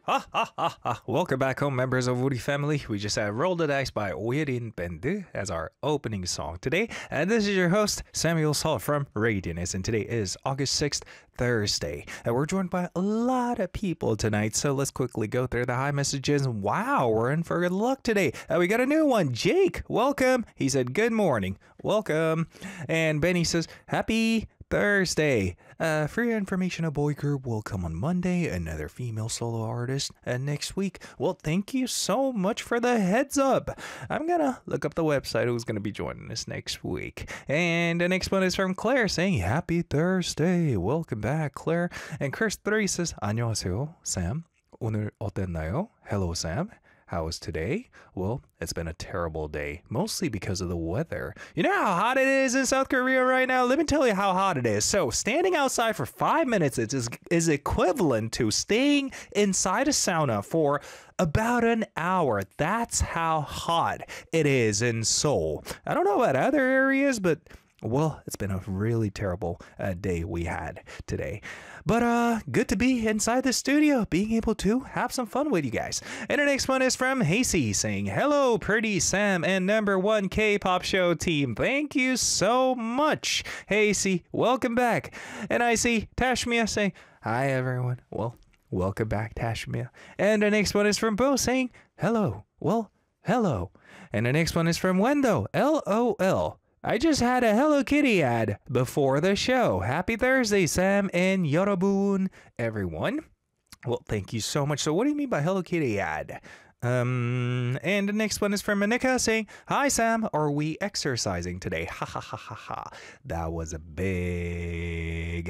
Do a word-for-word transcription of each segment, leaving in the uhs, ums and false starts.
Ha ha ha ha. Welcome back home, members of Woody Family. We just had Roll the Dice by Oyerin Bende as our opening song today. And this is your host, Samuel Saul from Radiance. And today is August sixth, Thursday. And we're joined by a lot of people tonight. So let's quickly go through the high messages. Wow, we're in for good luck today. Uh, we got a new one. Jake, welcome. He said, good morning. Welcome. And Benny says, happy Thursday. Uh, for your information, a boy group will come on Monday, another female solo artist uh, next week. Well, thank you so much for the heads up. I'm gonna look up the website who's gonna be joining us next week. And the next one is from Claire saying, happy Thursday. Welcome back, Claire. And Chris three says, 안녕하세요, Sam. 오늘 어땠나요? Hello, Sam. How was today? Well, it's been a terrible day, mostly because of the weather. You know how hot it is in South Korea right now? Let me tell you how hot it is. So standing outside for five minutes is, is equivalent to staying inside a sauna for about an hour. That's how hot it is in Seoul. I don't know about other areas, but well, it's been a really terrible uh, day we had today. But uh, good to be inside the studio, being able to have some fun with you guys. And the next one is from Hasey saying, hello, pretty Sam and number one K-pop show team. Thank you so much, Hasey. Welcome back. And I see Tashmia saying, hi, everyone. Well, welcome back, Tashmia. And the next one is from Bo saying, hello. Well, hello. And the next one is from Wendo, L O L. I just had a Hello Kitty ad before the show. Happy Thursday, Sam and 여러분, everyone. Well, thank you so much. So what do you mean by Hello Kitty ad? Um, and the next one is from Monica saying, hi, Sam. Are we exercising today? Ha ha ha ha ha. That was a big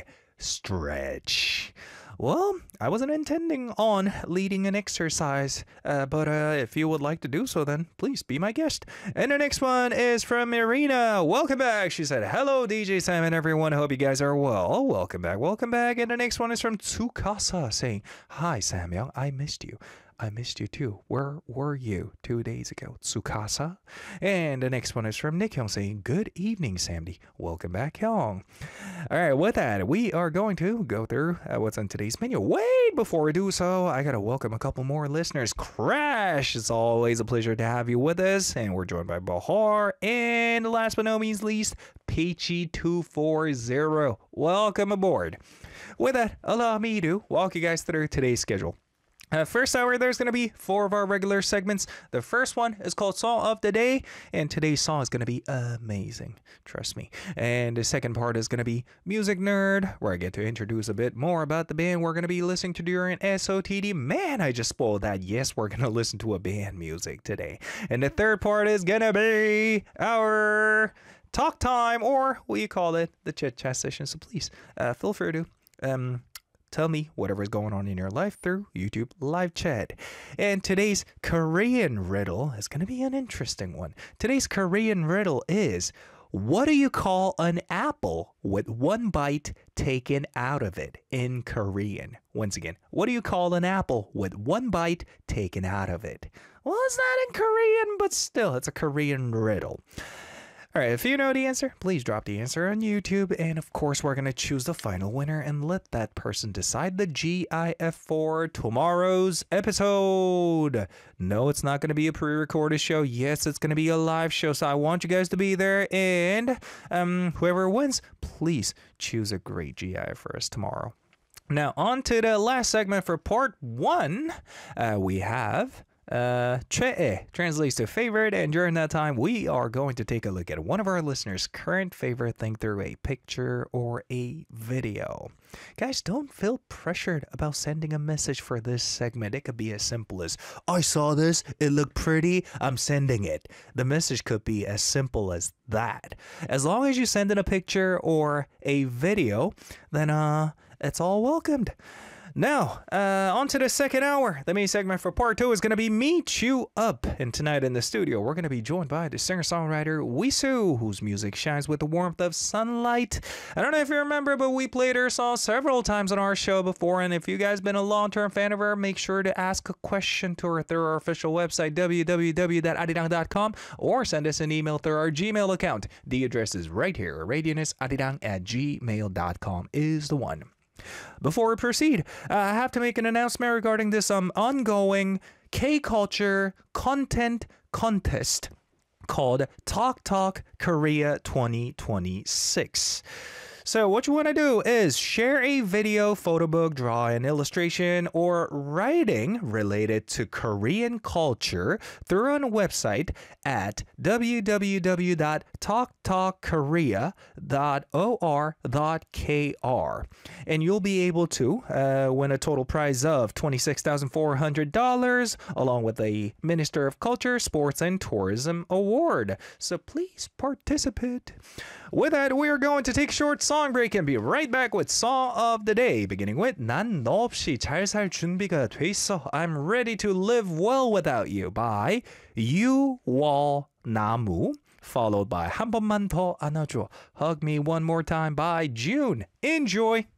stretch. Well, I wasn't intending on leading an exercise, uh, but uh, if you would like to do so, then please be my guest. And the next one is from Irina. Welcome back. She said, hello, D J Sam and everyone. Hope you guys are well. Welcome back. Welcome back. And the next one is from Tsukasa saying, hi, Samuel. I missed you. I missed you too. Where were you two days ago, Tsukasa? And the next one is from Nick Hyung saying, good evening, Samdi. Welcome back, Hyung. All right, with that, we are going to go through uh, what's on today's menu. Wait, before we do so, I got to welcome a couple more listeners. Crash, it's always a pleasure to have you with us. And we're joined by Bahar. And last but not least, Peachy two forty. Welcome aboard. With that, allow me to walk you guys through today's schedule. Uh, first hour, there's going to be four of our regular segments. The first one is called Song of the Day, and today's song is going to be amazing. Trust me. And the second part is going to be Music Nerd, where I get to introduce a bit more about the band we're going to be listening to during S O T D. Man, I just spoiled that. Yes, we're going to listen to a band music today. And the third part is going to be our talk time, or we call it the chit chat session. So please, uh, feel free to um. tell me whatever's going on in your life through YouTube live chat. And today's Korean riddle is going to be an interesting one. Today's Korean riddle is, what do you call an apple with one bite taken out of it in Korean? Once again, what do you call an apple with one bite taken out of it? Well, it's not in Korean, but still, it's a Korean riddle. All right, if you know the answer, please drop the answer on YouTube. And of course, we're going to choose the final winner and let that person decide the G I F for tomorrow's episode. No, it's not going to be a pre-recorded show. Yes, it's going to be a live show. So I want you guys to be there. And um, whoever wins, please choose a great G I F for us tomorrow. Now, on to the last segment for part one. Uh, we have... Uh, 최애 translates to favorite, and during that time we are going to take a look at one of our listeners' current favorite thing through a picture or a video. Guys, don't feel pressured about sending a message for this segment. It could be as simple as, I saw this, it looked pretty, I'm sending it. The message could be as simple as that. As long as you send in a picture or a video, then uh, it's all welcomed. Now, uh, on to the second hour. The main segment for part two is going to be Meet You Up. And tonight in the studio, we're going to be joined by the singer-songwriter Wisu, whose music shines with the warmth of sunlight. I don't know if you remember, but we played her song several times on our show before. And if you guys been a long-term fan of her, make sure to ask a question to her through our official website, w w w dot arirang dot com, or send us an email through our Gmail account. The address is right here, radianusatidang at gmail dot com is the one. Before we proceed, uh, I have to make an announcement regarding this um ongoing K-culture content contest called Talk Talk Korea twenty twenty-six. So what you want to do is share a video, photo book, drawing, illustration, or writing related to Korean culture through our website at w w w dot talk talk korea dot o r dot k r. And you'll be able to uh, win a total prize of twenty-six thousand four hundred dollars along with a Minister of Culture, Sports, and Tourism award. So please participate. With that, we are going to take a short song break and be right back with Song of the Day, beginning with 난 너 없이 잘 살 준비가 돼 있어. I'm ready to live well without you by 유월나무, followed by 한 번만 더 안아줘, Hug Me One More Time by June. Enjoy!